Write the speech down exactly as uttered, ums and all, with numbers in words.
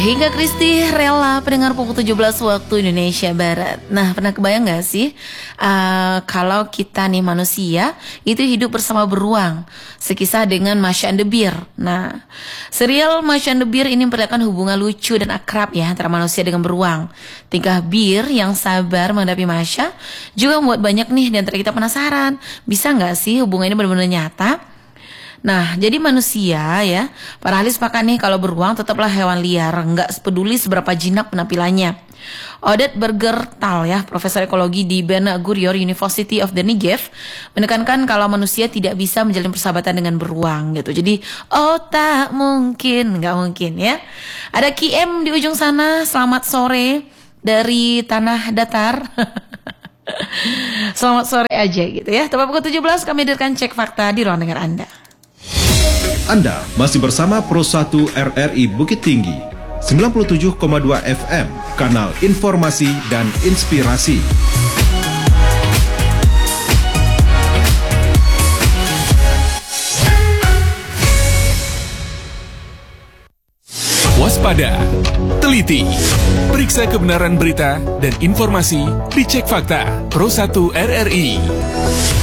Hingga Kristi rela pendengar pukul tujuh belas waktu Indonesia Barat. Nah, pernah kebayang gak sih uh, kalau kita nih manusia itu hidup bersama beruang, sekisah dengan Masha and the Bear. Nah, serial Masha and the Bear ini memperlihatkan hubungan lucu dan akrab ya antara manusia dengan beruang. Tingkah Bear yang sabar menghadapi Masha juga membuat banyak nih di antara kita penasaran, bisa gak sih hubungan ini benar-benar nyata? Nah, jadi manusia ya, para ahli sepakat nih kalau beruang tetaplah hewan liar, nggak peduli seberapa jinak penampilannya. Odette Bergertal ya, profesor ekologi di Ben Gurion University of the Negev, menekankan kalau manusia tidak bisa menjalin persahabatan dengan beruang gitu. Jadi, oh tak mungkin, nggak mungkin ya. Ada Ki M di ujung sana, selamat sore dari tanah datar. Selamat sore aja gitu ya. Tepat pukul tujuh belas kami hadirkan cek fakta di ruang dengar Anda. Anda masih bersama Pro satu R R I Bukit Tinggi, sembilan puluh tujuh koma dua F M, kanal informasi dan inspirasi. Waspada, teliti, periksa kebenaran berita dan informasi, dicek fakta Pro satu R R I.